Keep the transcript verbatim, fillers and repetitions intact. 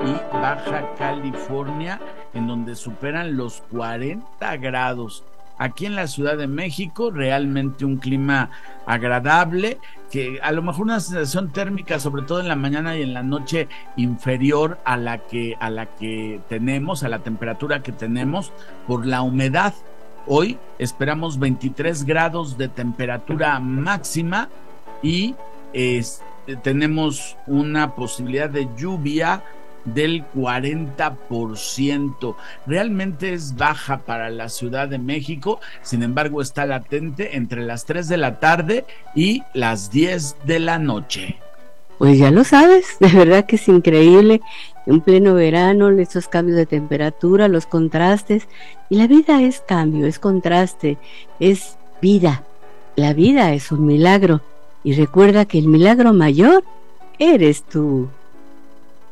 y Baja California, en donde superan los cuarenta grados. Aquí en la Ciudad de México, realmente un clima agradable, que a lo mejor una sensación térmica, sobre todo en la mañana y en la noche, inferior a la que, a la que tenemos, a la temperatura que tenemos, por la humedad. Hoy esperamos veintitrés grados de temperatura máxima y es, tenemos una posibilidad de lluvia del cuarenta por ciento. Realmente es baja para la Ciudad de México, sin embargo está latente entre las tres de la tarde y las diez de la noche. Pues ya lo sabes, de verdad que es increíble, en pleno verano, estos cambios de temperatura, los contrastes, y la vida es cambio, es contraste, es vida. La vida es un milagro, y recuerda que el milagro mayor eres tú.